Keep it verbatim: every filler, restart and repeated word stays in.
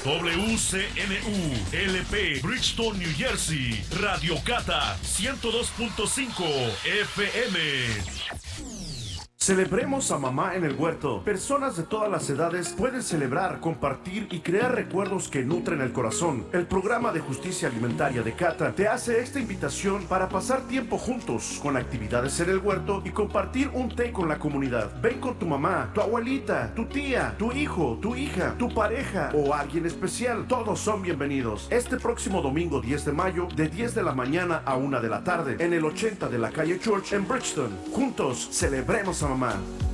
W C N U L P Bridgeton, New Jersey. Radio Cata ciento dos punto cinco F M. Celebremos a mamá en el huerto. Personas de todas las edades pueden celebrar, compartir y crear recuerdos que nutren el corazón. El programa de justicia alimentaria de Cata te hace esta invitación para pasar tiempo juntos, con actividades en el huerto y compartir un té con la comunidad. Ven con tu mamá, tu abuelita, tu tía, tu hijo, tu hija, tu pareja o alguien especial. Todos son bienvenidos. Este próximo domingo diez de mayo, de diez de la mañana a una de la tarde, en el ochenta de la calle Church en Bridgeton. Juntos, celebremos a mamá.